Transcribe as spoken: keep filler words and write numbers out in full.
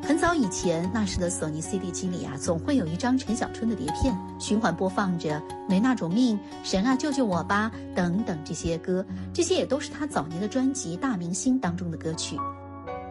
很早以前，那时的索尼 C D 机里啊，总会有一张陈小春的碟片，循环播放着《没那种命》《神啊救救我吧》等等这些歌，这些也都是他早年的专辑《大明星》当中的歌曲。